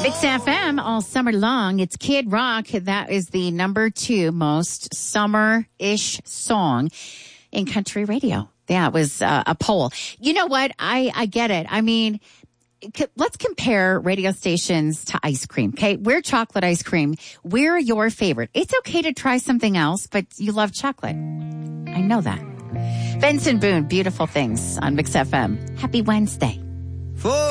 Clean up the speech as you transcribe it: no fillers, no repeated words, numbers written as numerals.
Mix FM all summer long. It's Kid Rock. That is the number 2 most summer-ish song in country radio. Yeah, it was a poll. You know what? I get it. I mean, let's compare radio stations to ice cream, okay? We're chocolate ice cream. We're your favorite. It's okay to try something else, but you love chocolate. I know that. Benson Boone, Beautiful Things on Mix FM. Happy Wednesday.